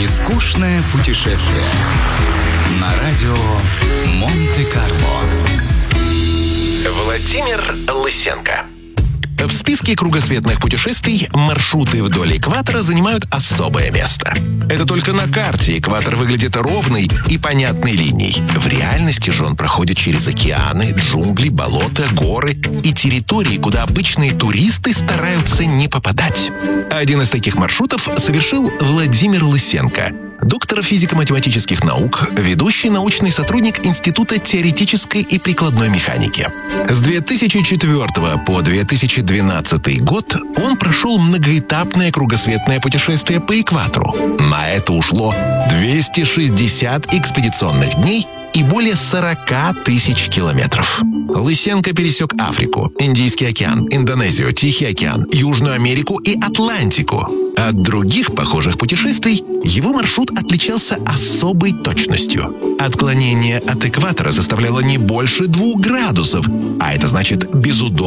Нескучное путешествие на радио Монте-Карло. Владимир Лысенко. В списке кругосветных путешествий маршруты вдоль экватора занимают особое место. Это только на карте экватор выглядит ровной и понятной линией. В реальности же он проходит через океаны, джунгли, болота, горы и территории, куда обычные туристы стараются не попадать. Один из таких маршрутов совершил Владимир Лысенко, доктор физико-математических наук, ведущий научный сотрудник Института теоретической и прикладной механики. С 2004 по 2012 год он прошел многоэтапное кругосветное путешествие по экватору. На это ушло 260 экспедиционных дней и более 40 тысяч километров. Лысенко пересек Африку, Индийский океан, Индонезию, Тихий океан, Южную Америку и Атлантику. От других похожих путешествий его маршрут отличался особой точностью. Отклонение от экватора составляло не больше 2 градусов, а это значит без удобства